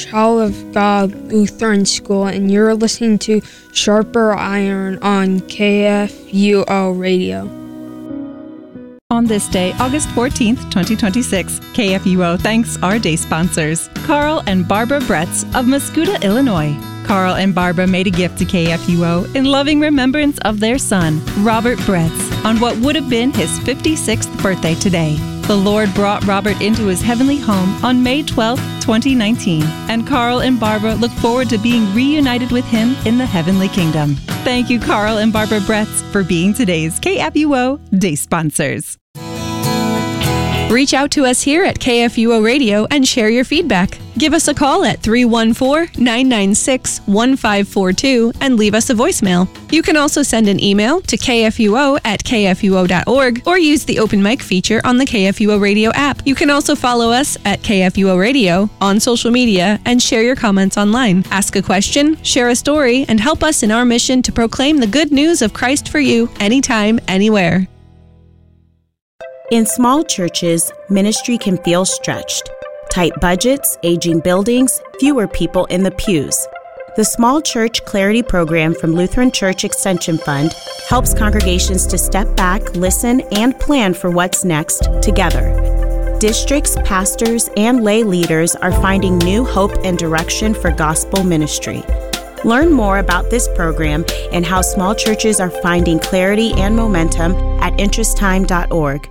Child of God Lutheran School, and you're listening to Sharper Iron on KFUO Radio. On this day, August 14th, 2026, KFUO thanks our day sponsors, Carl and Barbara Bretz of Mascoutah, Illinois. Carl and Barbara made a gift to KFUO in loving remembrance of their son, Robert Bretz, on what would have been his 56th birthday today. The Lord brought Robert into his heavenly home on May 12, 2019, and Carl and Barbara look forward to being reunited with him in the heavenly kingdom. Thank you, Carl and Barbara Bretz, for being today's KFUO Day sponsors. Reach out to us here at KFUO Radio and share your feedback. Give us a call at 314-996-1542 and leave us a voicemail. You can also send an email to kfuo@kfuo.org or use the open mic feature on the KFUO Radio app. You can also follow us at KFUO Radio on social media and share your comments online. Ask a question, share a story, and help us in our mission to proclaim the good news of Christ for you anytime, anywhere. In small churches, ministry can feel stretched. Tight budgets, aging buildings, fewer people in the pews. The Small Church Clarity Program from Lutheran Church Extension Fund helps congregations to step back, listen, and plan for what's next together. Districts, pastors, and lay leaders are finding new hope and direction for gospel ministry. Learn more about this program and how small churches are finding clarity and momentum at interesttime.org.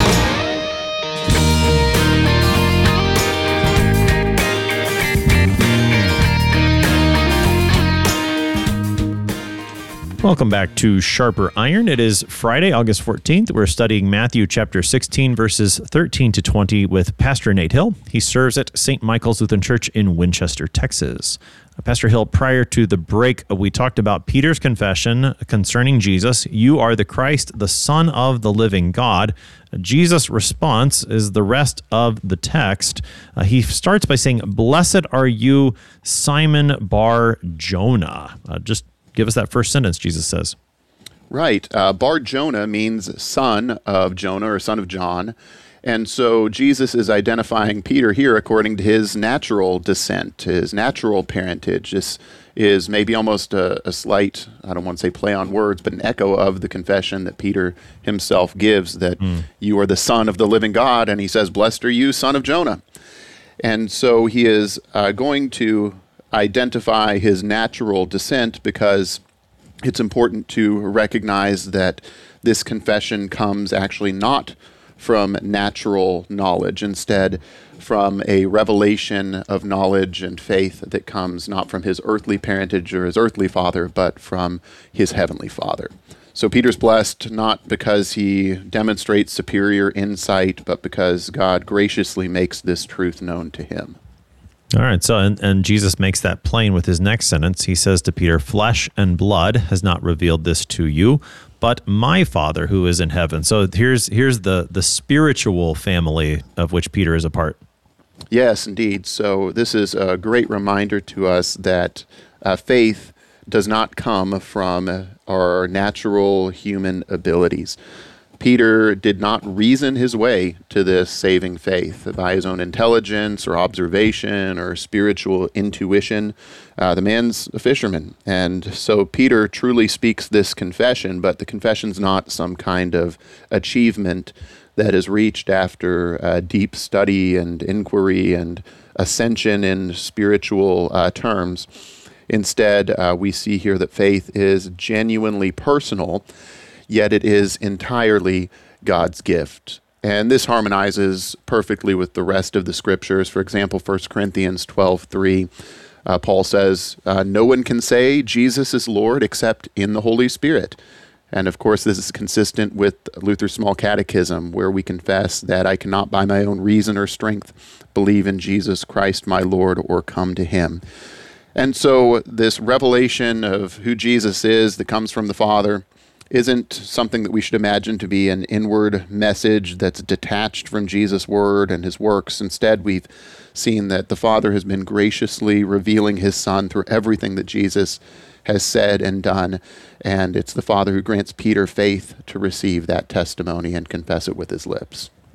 Welcome back to Sharper Iron. It is Friday, August 14th. We're studying Matthew chapter 16, verses 13 to 20 with Pastor Nate Hill. He serves at St. Michael's Lutheran Church in Winchester, Texas. Pastor Hill, prior to the break, we talked about Peter's confession concerning Jesus. You are the Christ, the Son of the living God. Jesus' response is the rest of the text. He starts by saying, "Blessed are you, Simon Bar Jonah." Just give us that first sentence, Jesus says. Right. Bar Jonah means son of Jonah or son of John. And so Jesus is identifying Peter here according to his natural descent, his natural parentage. This is maybe almost a slight, I don't want to say play on words, but an echo of the confession that Peter himself gives, that you are the Son of the living God. And he says, "Blessed are you, son of Jonah." And so he is going to identify his natural descent because it's important to recognize that this confession comes actually not from natural knowledge, instead from a revelation of knowledge and faith that comes not from his earthly parentage or his earthly father, but from his heavenly Father. So Peter's blessed not because he demonstrates superior insight, but because God graciously makes this truth known to him. All right, so and Jesus makes that plain with his next sentence. He says to Peter, "Flesh and blood has not revealed this to you, but my Father who is in heaven." So here's the spiritual family of which Peter is a part. Yes, indeed. So this is a great reminder to us that faith does not come from our natural human abilities. Peter did not reason his way to this saving faith by his own intelligence or observation or spiritual intuition. The man's a fisherman. And so Peter truly speaks this confession, but the confession's not some kind of achievement that is reached after deep study and inquiry and ascension in spiritual terms. Instead, we see here that faith is genuinely personal, yet it is entirely God's gift. And this harmonizes perfectly with the rest of the scriptures. For example, 1 Corinthians 12:3, Paul says, "No one can say Jesus is Lord except in the Holy Spirit." And of course, this is consistent with Luther's Small Catechism, where we confess that I cannot by my own reason or strength believe in Jesus Christ my Lord or come to him. And so this revelation of who Jesus is that comes from the Father isn't something that we should imagine to be an inward message that's detached from Jesus' word and his works. Instead, we've seen that the Father has been graciously revealing his Son through everything that Jesus has said and done, and it's the Father who grants Peter faith to receive that testimony and confess it with his lips.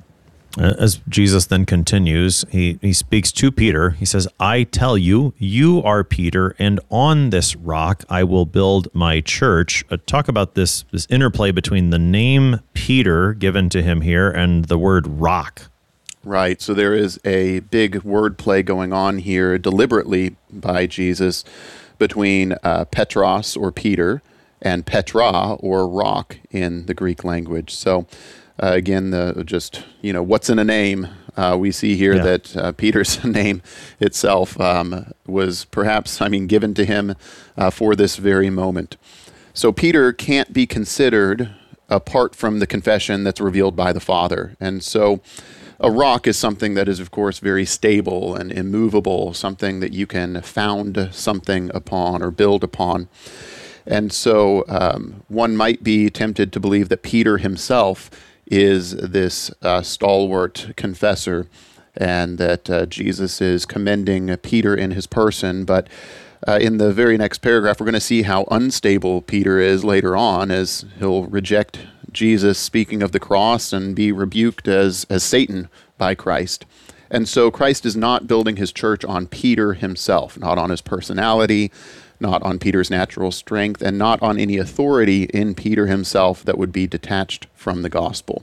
As Jesus then continues, he speaks to Peter. He says, I tell you, you are Peter, and on this rock I will build my church. Talk about this interplay between the name Peter given to him here and the word rock. Right. So there is a big wordplay going on here deliberately by Jesus between Petros, or Peter, and Petra, or rock in the Greek language. So again, what's in a name? We see here that Peter's name itself was perhaps, given to him for this very moment. So Peter can't be considered apart from the confession that's revealed by the Father. And so a rock is something that is, of course, very stable and immovable, something that you can found something upon or build upon. And so one might be tempted to believe that Peter himself is this stalwart confessor, and that Jesus is commending Peter in his person. But in the very next paragraph, we're going to see how unstable Peter is later on, as he'll reject Jesus speaking of the cross and be rebuked as Satan by Christ. And so Christ is not building his church on Peter himself, not on his personality, not on Peter's natural strength, and not on any authority in Peter himself that would be detached from the gospel.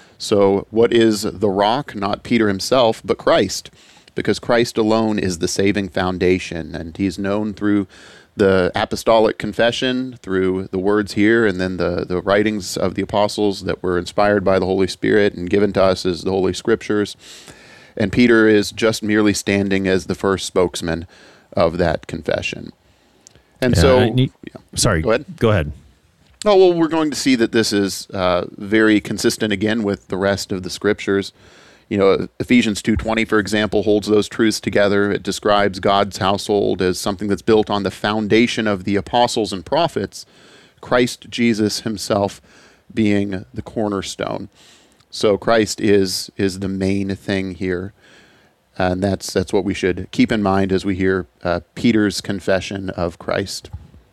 So what is the rock? Not Peter himself, but Christ, because Christ alone is the saving foundation, and he's known through the apostolic confession, through the words here, and then the writings of the apostles that were inspired by the Holy Spirit and given to us as the Holy Scriptures. And Peter is just merely standing as the first spokesman of that confession. And sorry, go ahead. Go ahead. Oh, well, we're going to see that this is very consistent again with the rest of the Scriptures. Ephesians 2:20, for example, holds those truths together. It describes God's household as something that's built on the foundation of the apostles and prophets, Christ Jesus himself being the cornerstone. So Christ is the main thing here. And that's what we should keep in mind as we hear Peter's confession of Christ.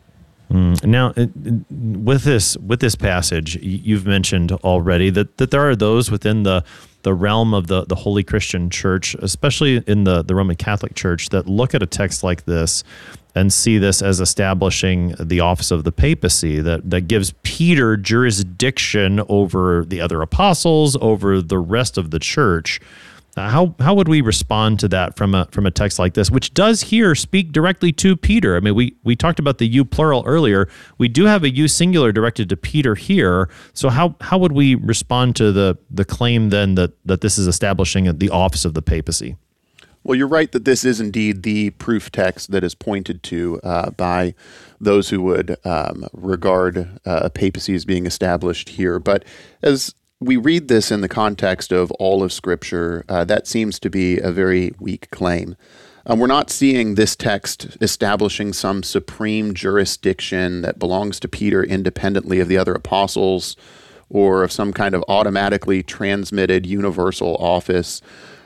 Now, with this passage, you've mentioned already that there are those within the realm of the Holy Christian Church, especially in the Roman Catholic Church, that look at a text like this and see this as establishing the office of the papacy, that gives Peter jurisdiction over the other apostles, over the rest of the church. How would we respond to that from a text like this, which does here speak directly to Peter? We talked about the you plural earlier. We do have a you singular directed to Peter here. So how would we respond to the claim then that this is establishing the office of the papacy? Well, you're right that this is indeed the proof text that is pointed to by those who would regard a papacy as being established here. But as we read this in the context of all of Scripture, that seems to be a very weak claim. We're not seeing this text establishing some supreme jurisdiction that belongs to Peter independently of the other apostles, or of some kind of automatically transmitted universal office.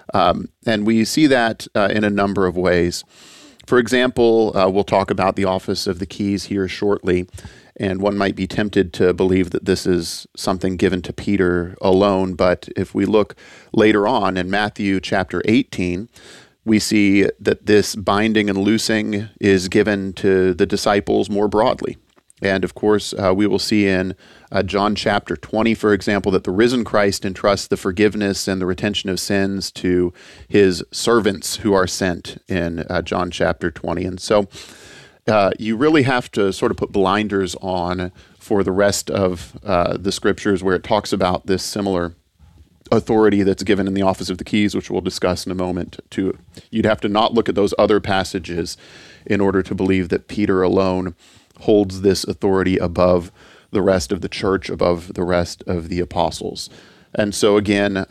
And we see that in a number of ways. For example, we'll talk about the office of the keys here shortly. And one might be tempted to believe that this is something given to Peter alone. But if we look later on in Matthew chapter 18, we see that this binding and loosing is given to the disciples more broadly. And of course, we will see in John chapter 20, for example, that the risen Christ entrusts the forgiveness and the retention of sins to his servants who are sent in John chapter 20. And so you really have to sort of put blinders on for the rest of the Scriptures where it talks about this similar authority that's given in the office of the keys, which we'll discuss in a moment. You'd have to not look at those other passages in order to believe that Peter alone holds this authority above the rest of the church, above the rest of the apostles. And so again,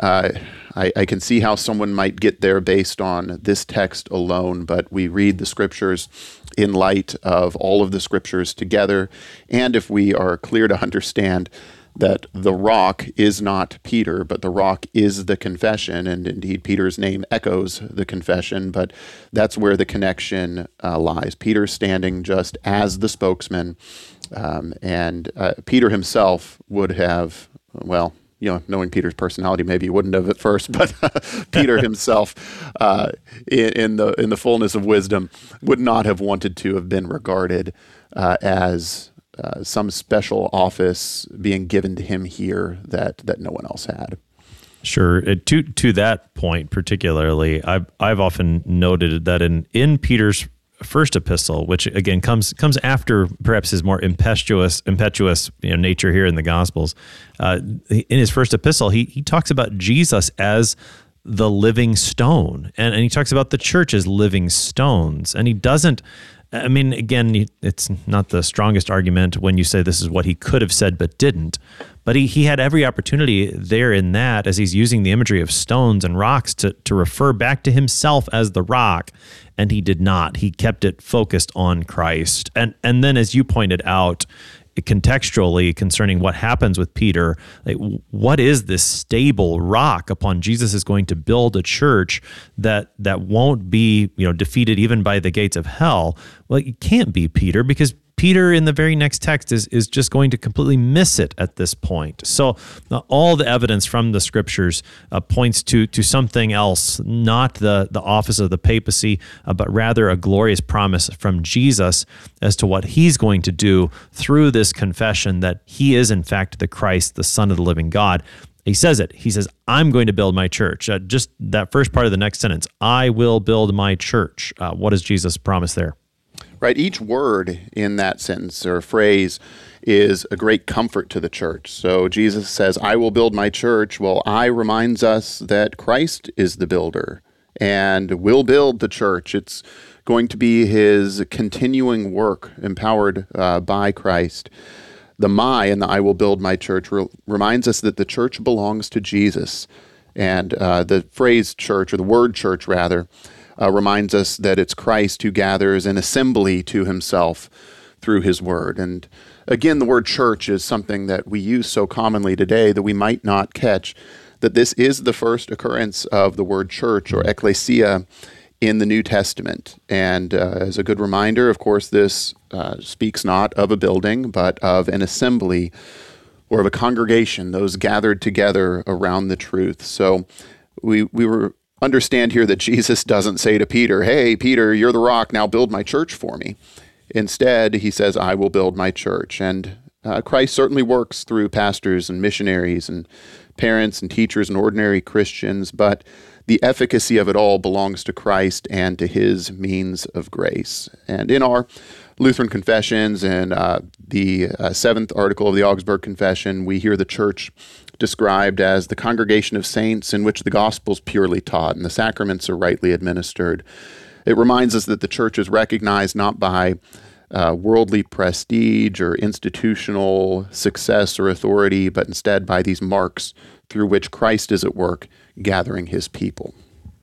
I can see how someone might get there based on this text alone, but we read the Scriptures in light of all of the Scriptures together. And if we are clear to understand that the rock is not Peter, but the rock is the confession, and indeed Peter's name echoes the confession, but that's where the connection lies. Peter standing just as the spokesman, and Peter himself would have, knowing Peter's personality, maybe he wouldn't have at first, but Peter himself, in the fullness of wisdom, would not have wanted to have been regarded as some special office being given to him here that no one else had. Sure. To that point particularly, I've often noted that in Peter's first epistle, which again comes after perhaps his more impetuous nature here in the Gospels, in his first epistle, he talks about Jesus as the living stone, and he talks about the church as living stones, and he doesn't. I mean, again, it's not the strongest argument when you say this is what he could have said but didn't. But he had every opportunity there in that, as he's using the imagery of stones and rocks to refer back to himself as the rock, and he did not. He kept it focused on Christ. And then, as you pointed out, contextually concerning what happens with Peter, like, what is this stable rock upon Jesus is going to build a church that won't be defeated even by the gates of hell? Well, it can't be Peter, because Peter in the very next text is just going to completely miss it at this point. So all the evidence from the scriptures points to something else, not the office of the papacy, but rather a glorious promise from Jesus as to what he's going to do through this confession that he is in fact the Christ, the Son of the living God. He says it. He says, I'm going to build my church. Just that first part of the next sentence, I will build my church. What does Jesus promise there? Right. Each word in that sentence or phrase is a great comfort to the church. So Jesus says, I will build my church. Well, I reminds us that Christ is the builder and will build the church. It's going to be his continuing work empowered by Christ. The my and the I will build my church reminds us that the church belongs to Jesus. And the phrase church, or the word church rather, reminds us that it's Christ who gathers an assembly to himself through his word. And again, the word church is something that we use so commonly today that we might not catch that this is the first occurrence of the word church or ecclesia in the New Testament. And as a good reminder, of course, this speaks not of a building, but of an assembly or of a congregation, those gathered together around the truth. So we were understand here that Jesus doesn't say to Peter, hey, Peter, you're the rock, now build my church for me. Instead, he says, I will build my church. And Christ certainly works through pastors and missionaries and parents and teachers and ordinary Christians, but the efficacy of it all belongs to Christ and to his means of grace. And in our Lutheran confessions and the seventh article of the Augsburg Confession, we hear the church described as the congregation of saints in which the gospel is purely taught and the sacraments are rightly administered. It reminds us that the church is recognized not by worldly prestige or institutional success or authority, but instead by these marks through which Christ is at work gathering his people.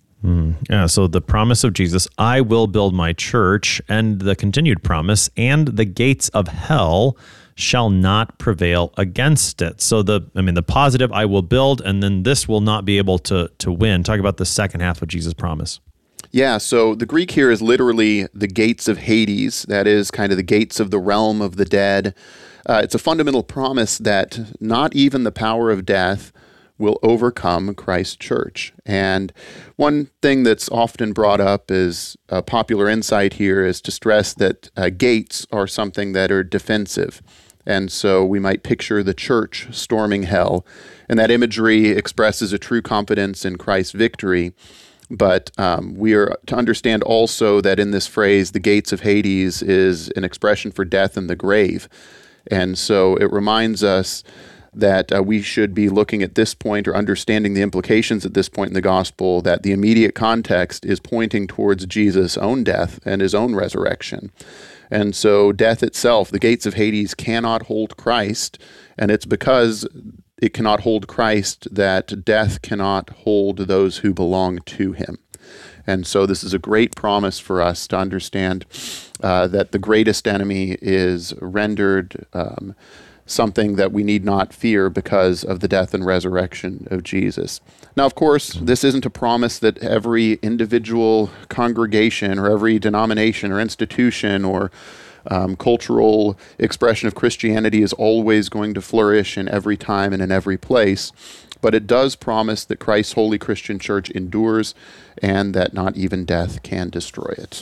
Yeah, so the promise of Jesus, I will build my church, and the continued promise, and the gates of hell shall not prevail against it. So the positive, I will build, and then this will not be able to win. Talk about the second half of Jesus' promise. Yeah, so the Greek here is literally the gates of Hades. That is kind of the gates of the realm of the dead. It's a fundamental promise that not even the power of death will overcome Christ's church. And one thing that's often brought up is a popular insight here is to stress that gates are something that are defensive. And so we might picture the church storming hell, and that imagery expresses a true confidence in Christ's victory. But we are to understand also that in this phrase, the gates of Hades is an expression for death and the grave. And so it reminds us that we should be looking at this point or understanding the implications at this point in the gospel, that the immediate context is pointing towards Jesus' own death and his own resurrection. And so death itself, the gates of Hades cannot hold Christ, and it's because it cannot hold Christ that death cannot hold those who belong to him. And so this is a great promise for us to understand that the greatest enemy is rendered something that we need not fear because of the death and resurrection of Jesus. Now, of course, this isn't a promise that every individual congregation or every denomination or institution or Cultural expression of Christianity is always going to flourish in every time and in every place, but it does promise that Christ's holy Christian church endures and that not even death can destroy it.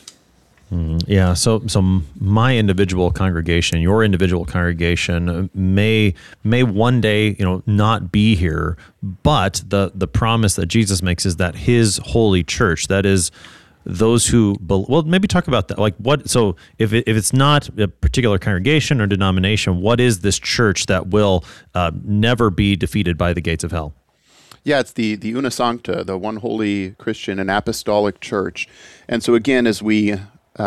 Yeah, so my individual congregation, your individual congregation may one day, not be here, but the promise that Jesus makes is that his holy church, that is those who, well, maybe talk about that. Like what, so if it's not a particular congregation or denomination, what is this church that will never be defeated by the gates of hell? Yeah, it's the Una Sancta, the one holy Christian and apostolic church. And so again, as we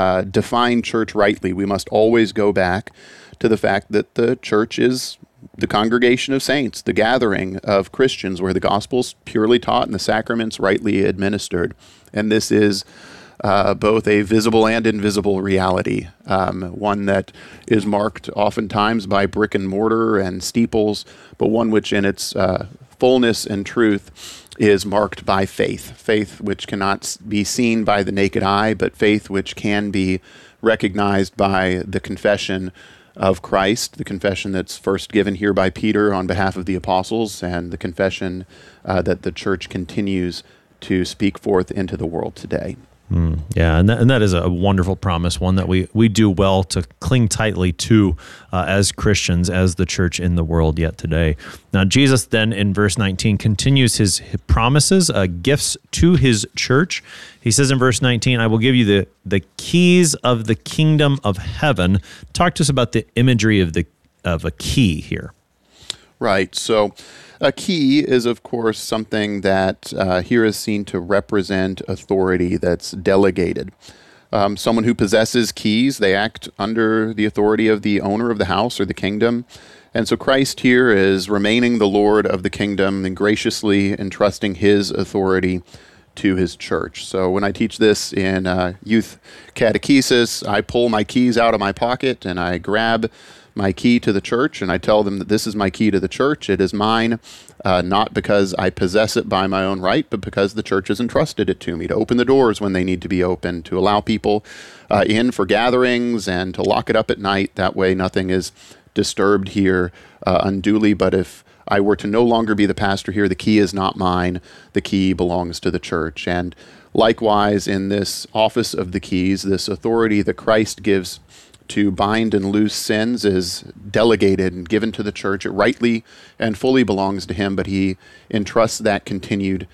define church rightly, we must always go back to the fact that the church is the congregation of saints, the gathering of Christians where the gospel's purely taught and the sacraments rightly administered. And this is both a visible and invisible reality, one that is marked oftentimes by brick and mortar and steeples, but one which in its fullness and truth is marked by faith which cannot be seen by the naked eye, but faith which can be recognized by the confession of Christ, the confession that's first given here by Peter on behalf of the apostles, and the confession that the church continues to speak forth into the world today. Yeah, and that is a wonderful promise, one that we do well to cling tightly to as Christians, as the church in the world yet today. Now, Jesus then in verse 19 continues his promises, gifts to his church. He says in verse 19, I will give you the keys of the kingdom of heaven. Talk to us about the imagery of a key here. Right, so a key is, of course, something that here is seen to represent authority that's delegated. Someone who possesses keys, they act under the authority of the owner of the house or the kingdom. And so Christ here is remaining the Lord of the kingdom and graciously entrusting his authority to his church. So when I teach this in youth catechesis, I pull my keys out of my pocket and I grab my key to the church, and I tell them that this is my key to the church. It is mine, not because I possess it by my own right, but because the church has entrusted it to me to open the doors when they need to be opened, to allow people in for gatherings, and to lock it up at night. That way nothing is disturbed here unduly. But if I were to no longer be the pastor here, the key is not mine. The key belongs to the church. And likewise, in this office of the keys, this authority that Christ gives to bind and loose sins is delegated and given to the church. It rightly and fully belongs to him, but he entrusts that continued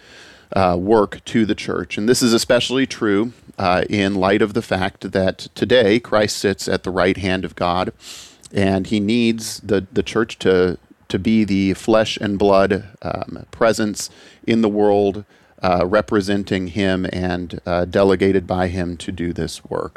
work to the church. And this is especially true in light of the fact that today Christ sits at the right hand of God, and he needs the church to be the flesh and blood presence in the world, representing him and delegated by him to do this work.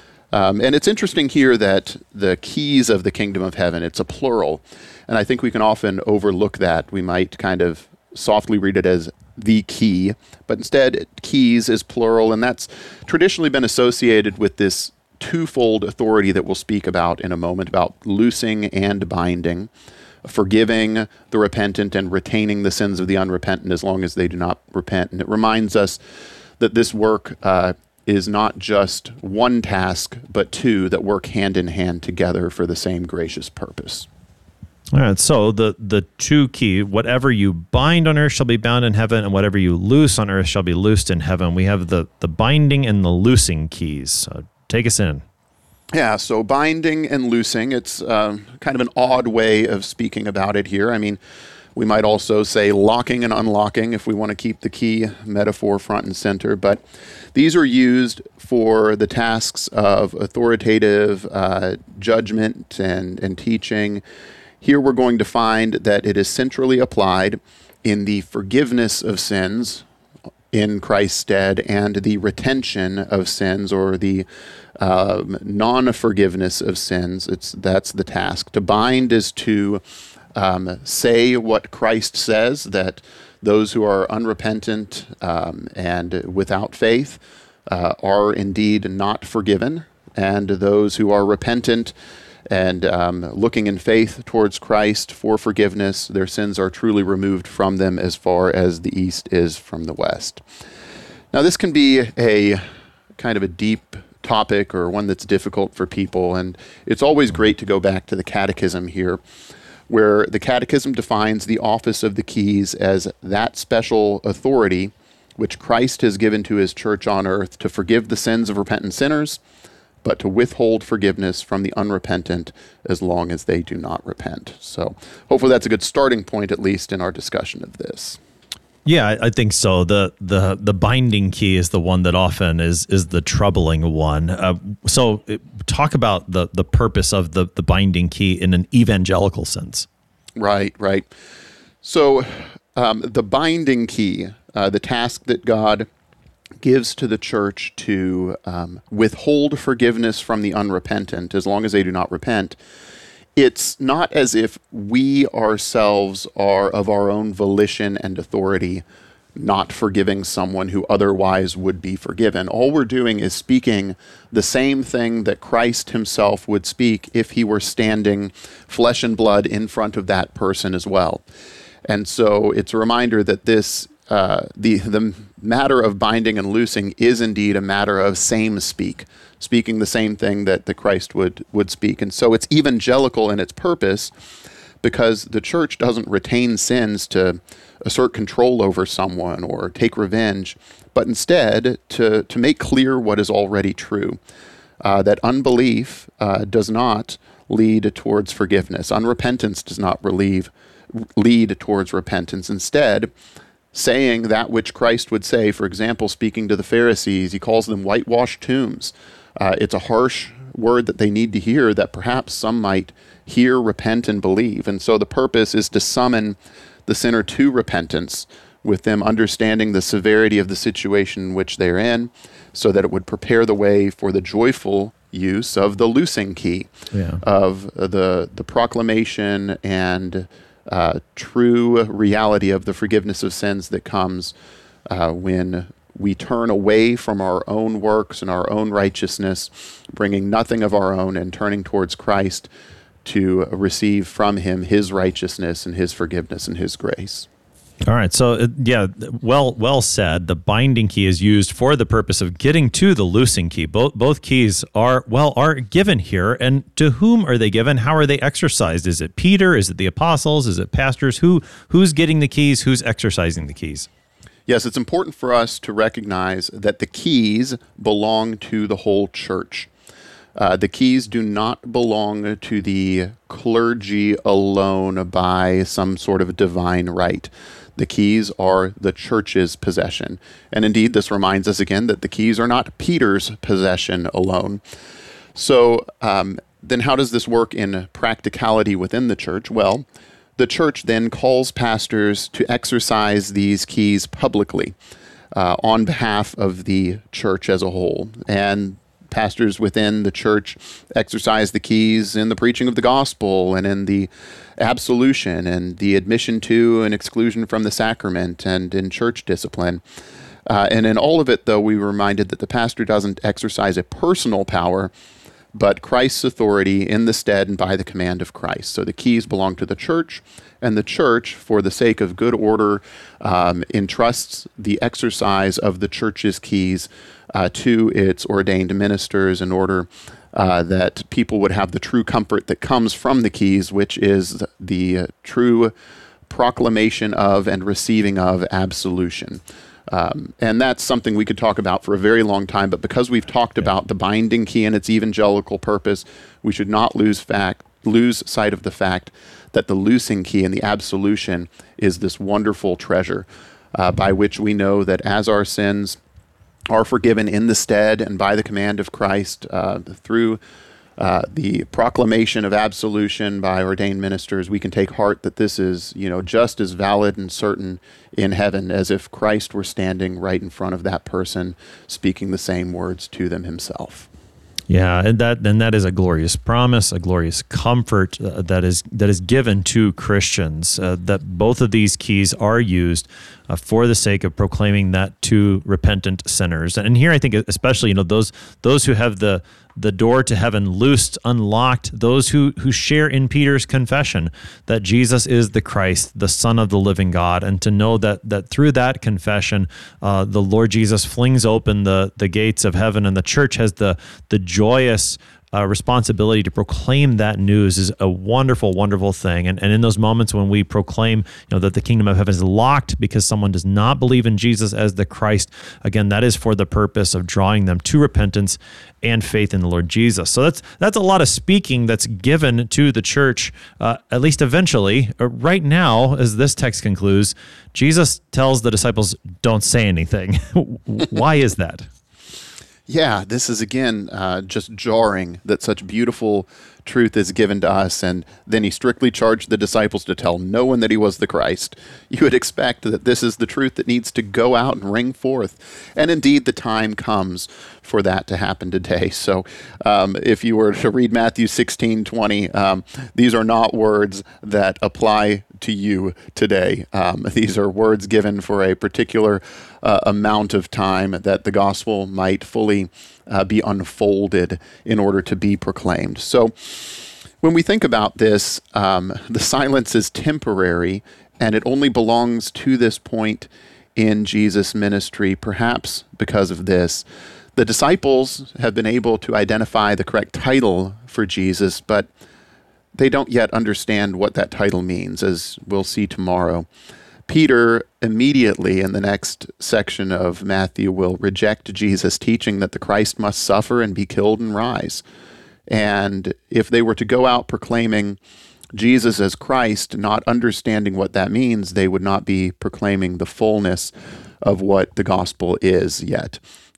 And it's interesting here that the keys of the kingdom of heaven, it's a plural. And I think we can often overlook that. We might kind of softly read it as the key, but instead keys is plural. And that's traditionally been associated with this twofold authority that we'll speak about in a moment, about loosing and binding, forgiving the repentant and retaining the sins of the unrepentant as long as they do not repent. And it reminds us that this work is not just one task, but two that work hand in hand together for the same gracious purpose. All right, so the two key, whatever you bind on earth shall be bound in heaven, and whatever you loose on earth shall be loosed in heaven. We have the binding and the loosing keys. So take us in. Yeah, so binding and loosing, it's kind of an odd way of speaking about it here. I mean, we might also say locking and unlocking if we want to keep the key metaphor front and center, but these are used for the tasks of authoritative judgment and teaching. Here we're going to find that it is centrally applied in the forgiveness of sins in Christ's stead and the retention of sins, or the non-forgiveness of sins. That's the task. To bind is to say what Christ says, that those who are unrepentant and without faith are indeed not forgiven, and those who are repentant and looking in faith towards Christ for forgiveness, their sins are truly removed from them as far as the east is from the west. Now, this can be a kind of a deep topic or one that's difficult for people. And it's always great to go back to the Catechism here, where the Catechism defines the office of the keys as that special authority which Christ has given to his church on earth to forgive the sins of repentant sinners, but to withhold forgiveness from the unrepentant as long as they do not repent. So hopefully that's a good starting point, at least in our discussion of this. Yeah, I think so. The binding key is the one that often is the troubling one. So talk about the purpose of the binding key in an evangelical sense. Right. So the binding key, the task that God gives to the church to withhold forgiveness from the unrepentant as long as they do not repent, it's not as if we ourselves are of our own volition and authority not forgiving someone who otherwise would be forgiven. All we're doing is speaking the same thing that Christ himself would speak if he were standing flesh and blood in front of that person as well. And so it's a reminder that this the matter of binding and loosing is indeed a matter of same speaking the same thing that the Christ would speak. And so it's evangelical in its purpose because the church doesn't retain sins to assert control over someone or take revenge, but instead to make clear what is already true, that unbelief does not lead towards forgiveness. Unrepentance does not lead towards repentance. Instead, saying that which Christ would say, for example, speaking to the Pharisees, he calls them whitewashed tombs. It's a harsh word that they need to hear that perhaps some might hear, repent, and believe. And so the purpose is to summon the sinner to repentance with them understanding the severity of the situation in which they're in so that it would prepare the way for the joyful use of the loosing key of the proclamation and true reality of the forgiveness of sins that comes when we turn away from our own works and our own righteousness, bringing nothing of our own and turning towards Christ to receive from him his righteousness and his forgiveness and his grace. All right. So, well said. The binding key is used for the purpose of getting to the loosing key. Both keys are given here. And to whom are they given? How are they exercised? Is it Peter? Is it the apostles? Is it pastors? Who's getting the keys? Who's exercising the keys? Yes, it's important for us to recognize that the keys belong to the whole church. The keys do not belong to the clergy alone by some sort of divine right. The keys are the church's possession. And indeed, this reminds us again that the keys are not Peter's possession alone. So then how does this work in practicality within the church? Well, the church then calls pastors to exercise these keys publicly on behalf of the church as a whole. And pastors within the church exercise the keys in the preaching of the gospel and in the absolution and the admission to and exclusion from the sacrament and in church discipline. And in all of it, though, we were reminded that the pastor doesn't exercise a personal power, but Christ's authority in the stead and by the command of Christ. So the keys belong to the church, and the church, for the sake of good order, entrusts the exercise of the church's keys to its ordained ministers in order that people would have the true comfort that comes from the keys, which is the true proclamation of and receiving of absolution. And that's something we could talk about for a very long time, but because we've talked about the binding key and its evangelical purpose, we should not lose sight of the fact that the loosing key and the absolution is this wonderful treasure by which we know that as our sins are forgiven in the stead and by the command of Christ through the proclamation of absolution by ordained ministers, we can take heart that this is, just as valid and certain in heaven as if Christ were standing right in front of that person, speaking the same words to them himself. Yeah, and that is a glorious promise, a glorious comfort that is given to Christians. That both of these keys are used for the sake of proclaiming that to repentant sinners. And here I think especially, those who have the door to heaven loosed, unlocked, those who share in Peter's confession that Jesus is the Christ, the Son of the living God, and to know that through that confession, the Lord Jesus flings open the gates of heaven, and the church has the joyous responsibility to proclaim that news is a wonderful, wonderful thing. And in those moments when we proclaim, that the kingdom of heaven is locked because someone does not believe in Jesus as the Christ, again, that is for the purpose of drawing them to repentance and faith in the Lord Jesus. So that's a lot of speaking that's given to the church, at least eventually. Right now, as this text concludes, Jesus tells the disciples, don't say anything. Why is that? Yeah, this is, again, just jarring that such beautiful truth is given to us, and then he strictly charged the disciples to tell no one that he was the Christ. You would expect that this is the truth that needs to go out and ring forth. And indeed, the time comes for that to happen today. So if you were to read Matthew 16:20, these are not words that apply to you today. These are words given for a particular amount of time that the gospel might fully be unfolded in order to be proclaimed. So when we think about this, the silence is temporary, and it only belongs to this point in Jesus' ministry, perhaps because of this. The disciples have been able to identify the correct title for Jesus, but they don't yet understand what that title means, as we'll see tomorrow. Peter immediately in the next section of Matthew will reject Jesus' teaching that the Christ must suffer and be killed and rise. And if they were to go out proclaiming Jesus as Christ, not understanding what that means, they would not be proclaiming the fullness of what the gospel is yet.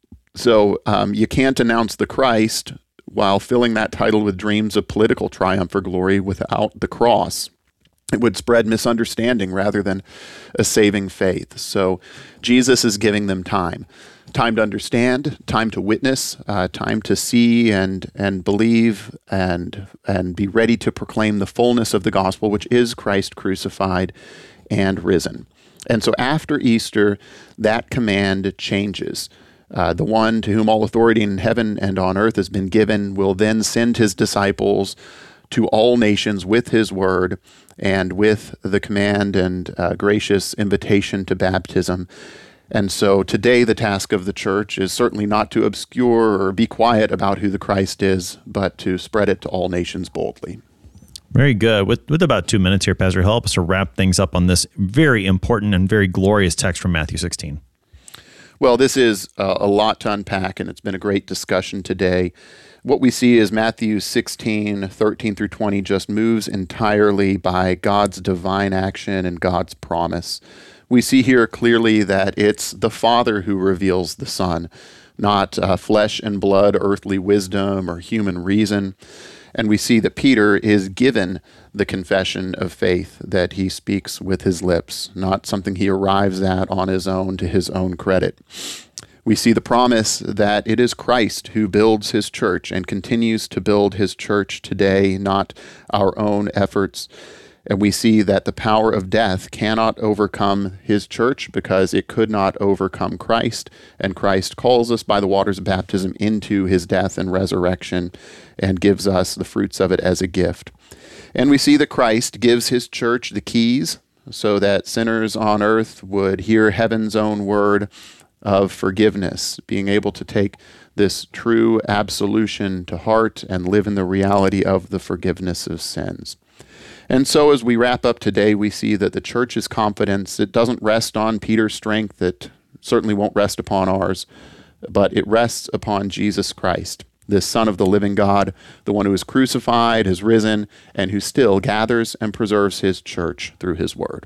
So you can't announce the Christ while filling that title with dreams of political triumph or glory without the cross. It would spread misunderstanding rather than a saving faith. So Jesus is giving them time to understand, time to witness, time to see and believe and be ready to proclaim the fullness of the gospel, which is Christ crucified and risen. And so after Easter, that command changes. The one to whom all authority in heaven and on earth has been given will then send his disciples to all nations with his word and with the command and gracious invitation to baptism. And so today the task of the church is certainly not to obscure or be quiet about who the Christ is, but to spread it to all nations boldly. Very good. With about 2 minutes here, Pastor, help us to wrap things up on this very important and very glorious text from Matthew 16. Well, this is a lot to unpack, and it's been a great discussion today. What we see is Matthew 16, 13 through 20 just moves entirely by God's divine action and God's promise. We see here clearly that it's the Father who reveals the Son, not flesh and blood, earthly wisdom, or human reason. And we see that Peter is given the confession of faith that he speaks with his lips, not something he arrives at on his own to his own credit. We see the promise that it is Christ who builds his church and continues to build his church today, not our own efforts. And we see that the power of death cannot overcome his church because it could not overcome Christ. And Christ calls us by the waters of baptism into his death and resurrection and gives us the fruits of it as a gift. And we see that Christ gives his church the keys so that sinners on earth would hear heaven's own word of forgiveness, being able to take this true absolution to heart and live in the reality of the forgiveness of sins. And so as we wrap up today, we see that the church's confidence, it doesn't rest on Peter's strength, it certainly won't rest upon ours, but it rests upon Jesus Christ, this Son of the living God, the one who is crucified, has risen, and who still gathers and preserves his church through his word.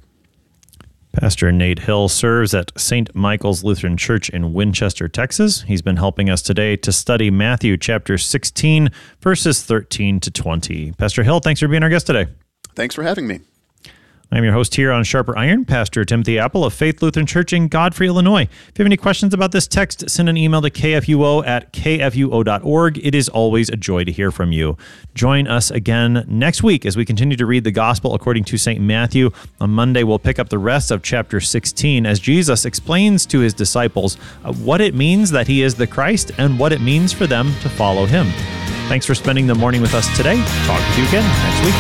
Pastor Nate Hill serves at St. Michael's Lutheran Church in Winchester, Texas. He's been helping us today to study Matthew chapter 16, verses 13 to 20. Pastor Hill, thanks for being our guest today. Thanks for having me. I'm your host here on Sharper Iron, Pastor Timothy Apple of Faith Lutheran Church in Godfrey, Illinois. If you have any questions about this text, send an email to kfuo@kfuo.org. It is always a joy to hear from you. Join us again next week as we continue to read the Gospel according to St. Matthew. On Monday, we'll pick up the rest of chapter 16 as Jesus explains to his disciples what it means that he is the Christ and what it means for them to follow him. Thanks for spending the morning with us today. Talk with you again next week.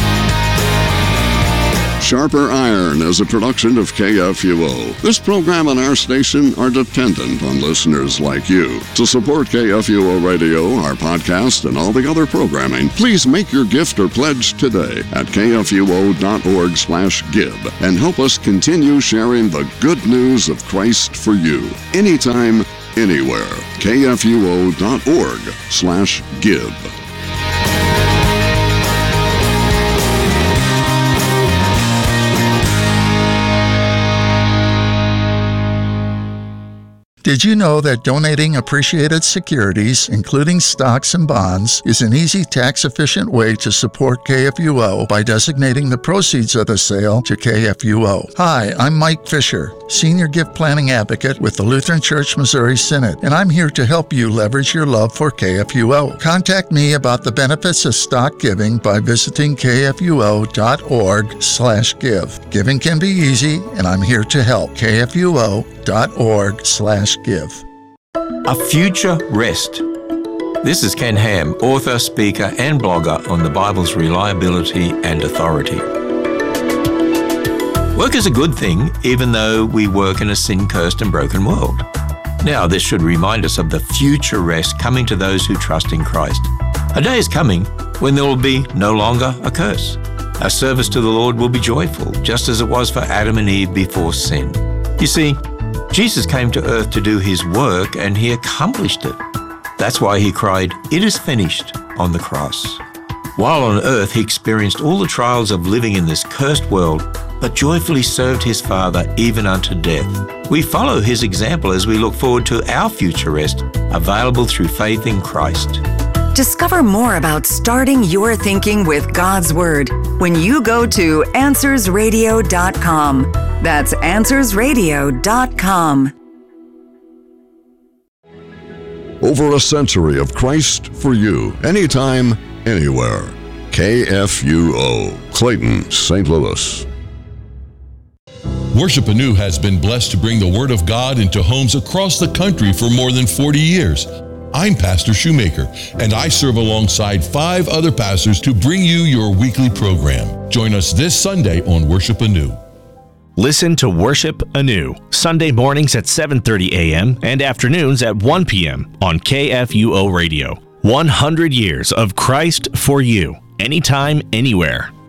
Sharper Iron is a production of KFUO. This program and our station are dependent on listeners like you. To support KFUO Radio, our podcast, and all the other programming, please make your gift or pledge today at kfuo.org/give and help us continue sharing the good news of Christ for you. Anytime, anywhere. kfuo.org/give. Did you know that donating appreciated securities, including stocks and bonds, is an easy, tax-efficient way to support KFUO by designating the proceeds of the sale to KFUO? Hi, I'm Mike Fisher, Senior Gift Planning Advocate with the Lutheran Church Missouri Synod, and I'm here to help you leverage your love for KFUO. Contact me about the benefits of stock giving by visiting kfuo.org/give. Giving can be easy, and I'm here to help. kfuo.org/give. A Future Rest. This is Ken Ham, author, speaker, and blogger on the Bible's reliability and authority. Work is a good thing, even though we work in a sin-cursed and broken world. Now, this should remind us of the future rest coming to those who trust in Christ. A day is coming when there will be no longer a curse. Our service to the Lord will be joyful, just as it was for Adam and Eve before sin. You see, Jesus came to earth to do his work, and he accomplished it. That's why he cried, "It is finished," on the cross. While on earth, he experienced all the trials of living in this cursed world, but joyfully served his Father even unto death. We follow his example as we look forward to our future rest, available through faith in Christ. Discover more about starting your thinking with God's Word when you go to AnswersRadio.com. That's AnswersRadio.com. Over a century of Christ for you, anytime, anywhere. KFUO, Clayton, St. Louis. Worship Anew has been blessed to bring the Word of God into homes across the country for more than 40 years. I'm Pastor Shoemaker, and I serve alongside 5 other pastors to bring you your weekly program. Join us this Sunday on Worship Anew. Listen to Worship Anew, Sunday mornings at 7:30 a.m. and afternoons at 1 p.m. on KFUO Radio. 100 years of Christ for you, anytime, anywhere.